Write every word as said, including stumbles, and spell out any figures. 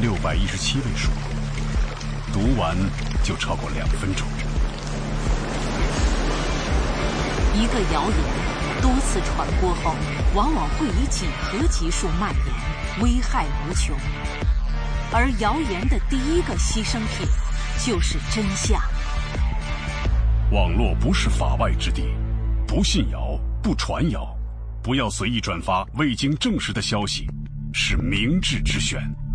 六百一十七位数，读完就超过两分钟。 一个谣言多次传播后，往往会以几何级数蔓延，危害无穷。而谣言的第一个牺牲品就是真相。 网络不是法外之地，不信谣，不传谣，不要随意转发未经证实的消息，是明智之选。